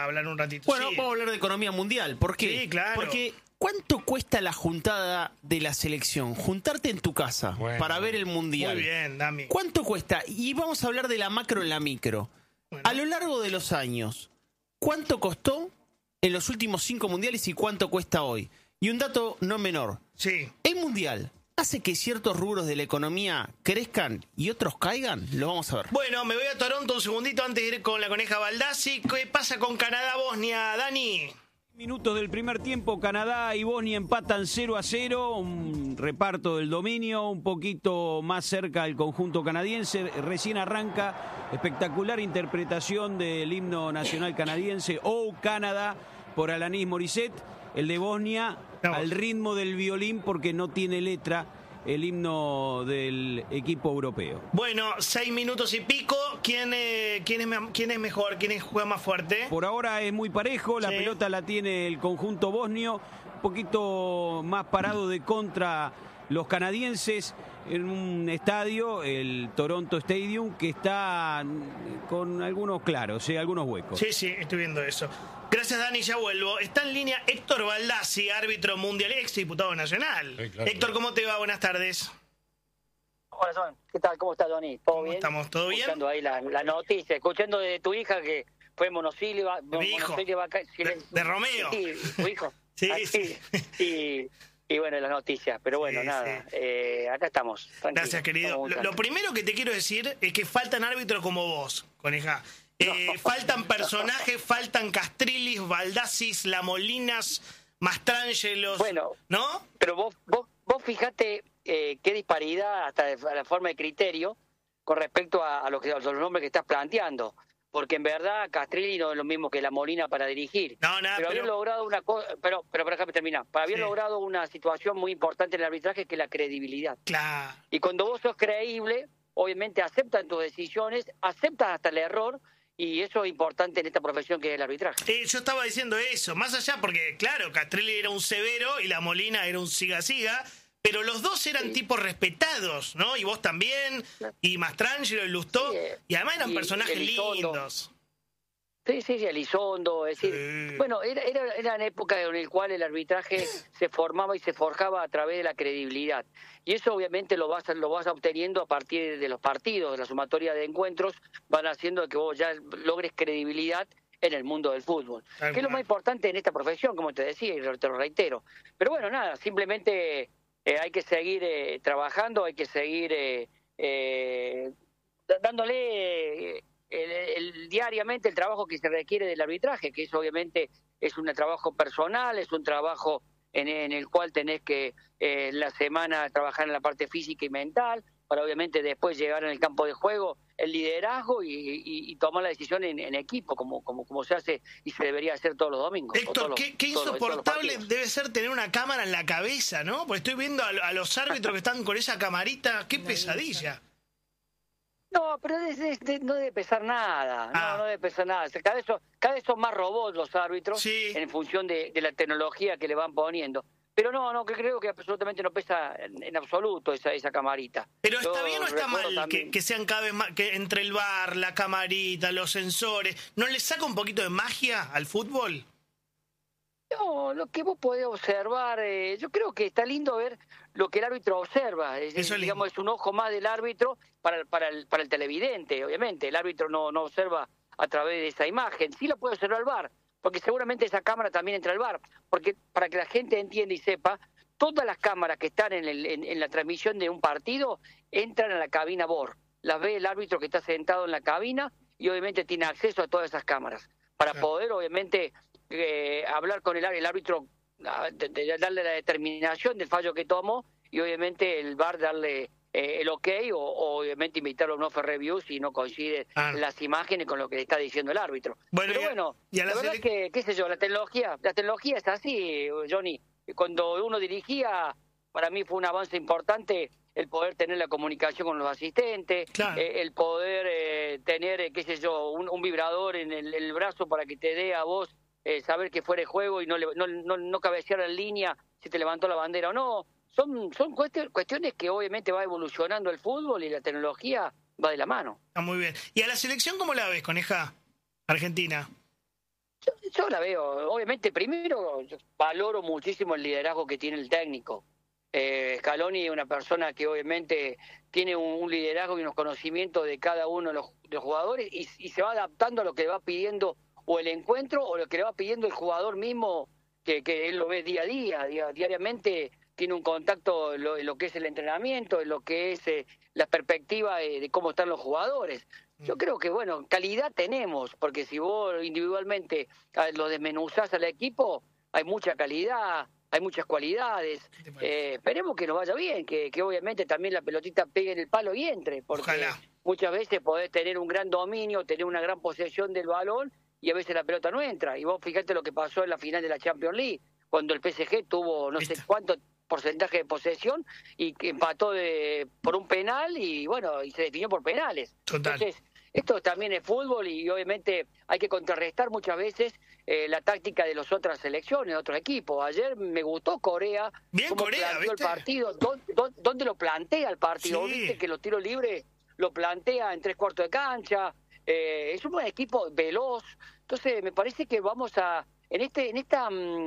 para hablar un ratito. Bueno, Sí. vamos a hablar de economía mundial. ¿Por qué? Sí, claro. Porque ¿cuánto cuesta la juntada de la selección? Juntarte en tu casa para ver el mundial. Muy bien, Dami. ¿Cuánto cuesta? Y vamos a hablar de la macro en la micro. Bueno. A lo largo de los años, ¿cuánto costó en los últimos 5 mundiales y cuánto cuesta hoy? Y un dato no menor. Sí. ¿El mundial hace que ciertos rubros de la economía crezcan y otros caigan? Lo vamos a ver. Bueno, me voy a Toronto un segundito antes de ir con la coneja Baldassi. ¿Qué pasa con Canadá-Bosnia, Dani? Minutos del primer tiempo, Canadá y Bosnia empatan 0-0, un reparto del dominio, un poquito más cerca el conjunto canadiense, recién arranca, espectacular interpretación del himno nacional canadiense, Oh Canadá, por Alanis Morissette, el de Bosnia al ritmo del violín porque no tiene letra, el himno del equipo europeo. Bueno, 6 minutos y pico. ¿Quién es mejor? ¿Quién juega más fuerte? Por ahora es muy parejo, la pelota la tiene el conjunto bosnio, un poquito más parado de contra los canadienses en un estadio, el Toronto Stadium, que está con algunos claros, algunos huecos. Sí, estoy viendo eso. Gracias, Dani, ya vuelvo. Está en línea Héctor Baldassi, árbitro mundial, ex diputado nacional. Sí, claro. Héctor, ¿cómo te va? Buenas tardes. Hola, Son. ¿Qué tal? ¿Cómo estás, Doni? ¿Todo ¿Cómo bien? estamos? ¿Todo bien? Escuchando ahí la noticia, escuchando de tu hija que fue monosílaba. Mi hijo. De Romeo. Sí, tu hijo. Sí, Así, sí. Y bueno, las noticias. Pero bueno, Sí, nada. sí. Acá estamos. Tranquilos. Gracias, querido. Estamos muy Lo tranquilos. primero que te quiero decir es que faltan árbitros como vos, coneja. Faltan personajes, faltan Castrilis, Baldassis, Lamolinas, Mastrangelos. Bueno, ¿no? pero vos fijate qué disparidad hasta de la forma de criterio con respecto a los nombres que estás planteando. Porque en verdad Castrilli no es lo mismo que la Molina para dirigir. No, nada, pero haber logrado una cosa, pero déjame terminar. Para haber logrado una situación muy importante en el arbitraje, que es la credibilidad. Claro. Y cuando vos sos creíble, obviamente aceptan tus decisiones, aceptas hasta el error, y eso es importante en esta profesión que es el arbitraje. Yo estaba diciendo eso, más allá porque, claro, Castrilli era un severo y la Molina era un siga-siga, pero los dos eran tipos respetados, ¿no? Y vos también, y Mastrangelo y Lustó, y además eran personajes lindos. Sí, Elizondo, es decir, bueno, eran épocas en las cuales el arbitraje se formaba y se forjaba a través de la credibilidad. Y eso obviamente lo vas obteniendo a partir de los partidos, de la sumatoria de encuentros, van haciendo que vos ya logres credibilidad en el mundo del fútbol. Que es lo más importante en esta profesión, como te decía, y te lo reitero. Pero bueno, nada, simplemente hay que seguir trabajando, hay que seguir dándole... diariamente el trabajo que se requiere del arbitraje, que es obviamente es un trabajo personal, es un trabajo en el cual tenés que la semana trabajar en la parte física y mental, para obviamente después llegar en el campo de juego el liderazgo y tomar la decisión en equipo, como se hace y se debería hacer todos los domingos. Héctor, qué insoportable debe ser tener una cámara en la cabeza, ¿no? Porque estoy viendo a los árbitros que están con esa camarita, qué pesadilla. No, pero no debe pesar nada, no debe pesar nada. O sea, cada vez son más robots los árbitros en función de la tecnología que le van poniendo. Pero no, que creo que absolutamente no pesa en absoluto esa camarita. Pero ¿está bien o está mal que sean cada vez más, que entre el VAR, la camarita, los sensores, ¿no le saca un poquito de magia al fútbol? No, lo que vos podés observar, yo creo que está lindo ver lo que el árbitro observa. Digamos, es un ojo más del árbitro para el televidente, obviamente. El árbitro no observa a través de esa imagen. Sí lo puede observar el VAR, porque seguramente esa cámara también entra al VAR. Porque para que la gente entienda y sepa, todas las cámaras que están en la transmisión de un partido entran a la cabina VAR. Las ve el árbitro que está sentado en la cabina y obviamente tiene acceso a todas esas cámaras. Para poder, obviamente... hablar con el árbitro, darle la determinación del fallo que tomó y obviamente el VAR darle el ok o obviamente invitarlo a un offer review si no coincide las imágenes con lo que le está diciendo el árbitro. Pero bueno, la verdad que, qué sé yo, la tecnología es así, Johnny. Cuando uno dirigía, para mí fue un avance importante el poder tener la comunicación con los asistentes, el poder tener, qué sé yo, un vibrador en el brazo para que te dé a vos saber que fuera de juego y no cabecear en línea si te levantó la bandera o no. Son cuestiones que obviamente va evolucionando el fútbol y la tecnología va de la mano. Muy bien. ¿Y a la selección cómo la ves, coneja? Argentina. Yo la veo, obviamente, primero yo valoro muchísimo el liderazgo que tiene el técnico. Scaloni es una persona que obviamente tiene un liderazgo y unos conocimientos de cada uno de los jugadores y se va adaptando a lo que le va pidiendo o el encuentro o lo que le va pidiendo el jugador mismo, que él lo ve día a día, diariamente tiene un contacto en lo que es el entrenamiento, en lo que es la perspectiva de cómo están los jugadores. Yo creo que, bueno, calidad tenemos, porque si vos individualmente lo desmenuzás al equipo, hay mucha calidad, hay muchas cualidades. Esperemos que nos vaya bien, que obviamente también la pelotita pegue en el palo y entre, porque Ojalá. Muchas veces podés tener un gran dominio, tener una gran posesión del balón y a veces la pelota no entra. Y vos fíjate lo que pasó en la final de la Champions League, cuando el PSG tuvo no sé cuánto porcentaje de posesión y que empató por un penal y bueno, y se definió por penales. Total. Entonces, esto también es fútbol y obviamente hay que contrarrestar muchas veces la táctica de las otras selecciones, de otros equipos. Ayer me gustó Corea, bien cómo Corea, planteó ¿viste? el partido, dónde lo plantea el partido. Sí. Viste que los tiros libres lo plantea en 3/4 de cancha. Es un buen equipo veloz. Entonces me parece que vamos a en esta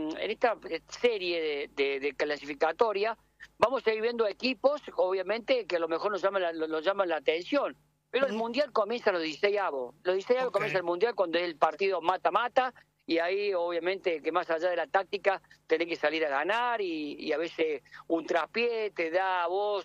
serie de clasificatoria vamos a ir viendo equipos, obviamente, que a lo mejor nos llaman la atención. Pero el Mundial comienza a los 16avos. Los 16avos comienza el Mundial cuando es el partido mata-mata, y ahí obviamente que más allá de la táctica tenés que salir a ganar y a veces un traspié te da a vos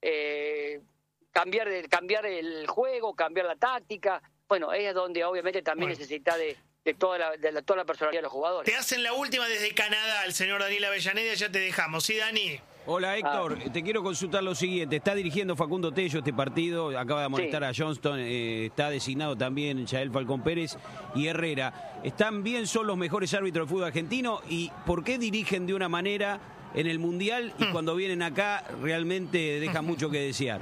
cambiar el juego, cambiar la táctica. Bueno, ahí es donde obviamente también necesita de toda la personalidad de los jugadores. Te hacen la última desde Canadá, el señor Daniel Avellaneda, ya te dejamos. ¿Sí, Dani? Hola Héctor, te quiero consultar lo siguiente. Está dirigiendo Facundo Tello este partido, acaba de amonestar a Johnston, está designado también Yael Falcón Pérez y Herrera. ¿Están bien, son los mejores árbitros del fútbol argentino? ¿Y por qué dirigen de una manera en el Mundial y cuando vienen acá realmente dejan mucho que desear?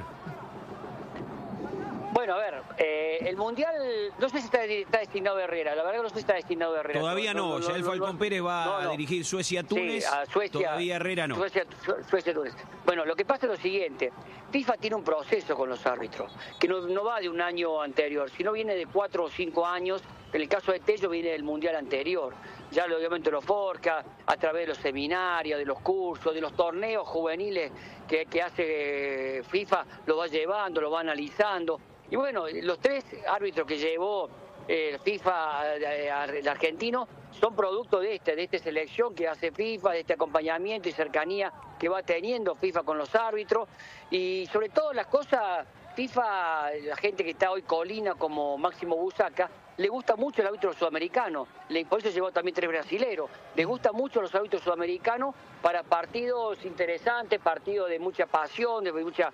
Bueno, a ver, el Mundial, no sé si está destinado a Herrera, la verdad que no sé si está destinado a Herrera. Todavía no, Yael Falcón Pérez va a dirigir Suecia-Túnez, sí, a Suecia, todavía Herrera no. Suecia-Túnez. Bueno, lo que pasa es lo siguiente, FIFA tiene un proceso con los árbitros, que no va de un año anterior, sino viene de 4 o 5 años, en el caso de Tello viene del Mundial anterior. Ya obviamente lo forja a través de los seminarios, de los cursos, de los torneos juveniles que hace FIFA, lo va llevando, lo va analizando. Y bueno, los 3 árbitros que llevó FIFA al argentino son producto de esta selección que hace FIFA, de este acompañamiento y cercanía que va teniendo FIFA con los árbitros. Y sobre todo las cosas, FIFA, la gente que está hoy colina como Máximo Busaca, le gusta mucho el árbitro sudamericano, por eso llevó también 3 brasileros. Le gusta mucho los árbitros sudamericanos para partidos interesantes, partidos de mucha pasión, de mucha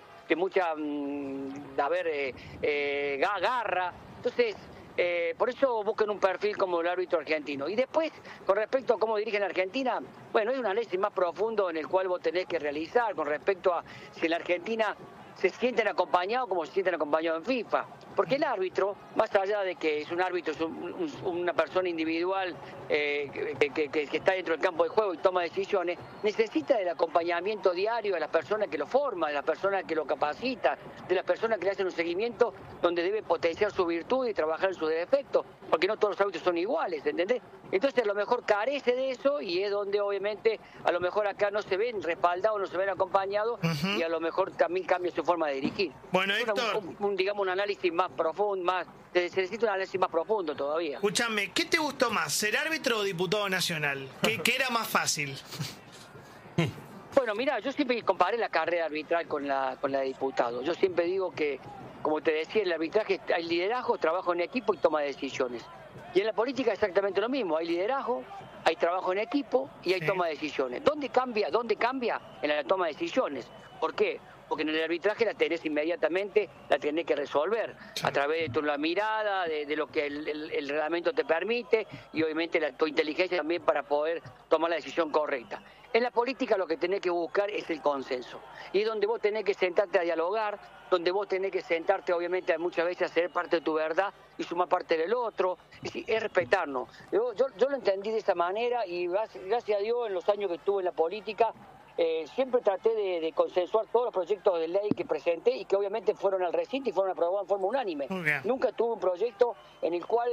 garra. Entonces, por eso buscan un perfil como el árbitro argentino. Y después, con respecto a cómo dirigen Argentina, bueno, hay un análisis más profundo en el cual vos tenés que realizar con respecto a si en la Argentina se sienten acompañados como se sienten acompañados en FIFA. Porque el árbitro, más allá de que es un árbitro, es una persona individual que está dentro del campo de juego y toma decisiones, necesita del acompañamiento diario de las personas que lo forman, de las personas que lo capacitan, de las personas que le hacen un seguimiento donde debe potenciar su virtud y trabajar en sus defectos, porque no todos los árbitros son iguales, ¿entendés? Entonces a lo mejor carece de eso y es donde obviamente a lo mejor acá no se ven respaldados, no se ven acompañados y a lo mejor también cambia su forma de dirigir. Bueno, Héctor, digamos un análisis más profundo, se necesita un análisis más profundo todavía. Escúchame, ¿qué te gustó más, ser árbitro o diputado nacional? ¿Qué era más fácil? Bueno, mira, yo siempre comparé la carrera arbitral con la de diputado. Yo siempre digo que, como te decía, en el arbitraje hay liderazgo, trabajo en equipo y toma de decisiones. Y en la política es exactamente lo mismo, hay liderazgo, hay trabajo en equipo y hay toma de decisiones. ¿Dónde cambia? En la toma de decisiones. ¿Por qué? Porque en el arbitraje la tenés inmediatamente, la tenés que resolver a través de la mirada, de lo que el reglamento te permite y obviamente tu inteligencia también para poder tomar la decisión correcta. En la política lo que tenés que buscar es el consenso. Y es donde vos tenés que sentarte a dialogar, donde vos tenés que sentarte obviamente muchas veces a hacer parte de tu verdad y sumar parte del otro. Es respetarnos. Yo lo entendí de esa manera y gracias a Dios en los años que estuve en la política siempre traté de consensuar todos los proyectos de ley que presenté y que obviamente fueron al recinto y fueron aprobados en forma unánime. Nunca tuve un proyecto en el cual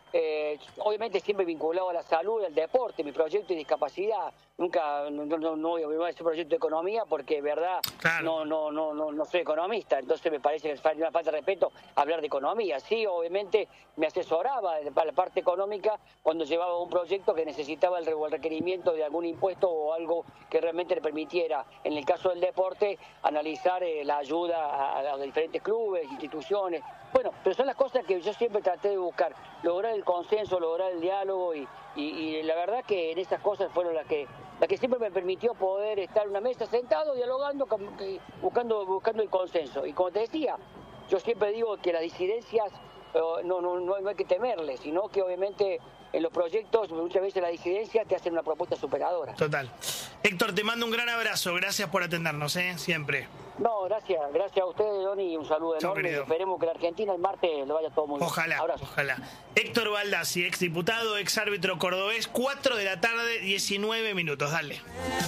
obviamente siempre vinculado a la salud, al deporte, mi proyecto de discapacidad. Nunca, no voy a ese proyecto de economía porque, verdad, claro, no soy economista. Entonces me parece que es una falta de respeto hablar de economía. Sí, obviamente me asesoraba para la parte económica cuando llevaba un proyecto que necesitaba el requerimiento de algún impuesto o algo que realmente le permitiera, en el caso del deporte, analizar la ayuda a los diferentes clubes, instituciones. Bueno, pero son las cosas que yo siempre traté de buscar, lograr el consenso, lograr el diálogo y la verdad que en esas cosas fueron las que siempre me permitió poder estar en una mesa sentado, dialogando, buscando el consenso. Y como te decía, yo siempre digo que las disidencias no hay que temerles, sino que obviamente en los proyectos muchas veces las disidencias te hacen una propuesta superadora. Total. Héctor, te mando un gran abrazo, gracias por atendernos, siempre. No, gracias a ustedes, Donny, un saludo enorme. Esperemos que la Argentina el martes le vaya todo muy bien. Ojalá. Héctor Baldassi, exdiputado, exárbitro cordobés, 4 de la tarde, 19 minutos, dale.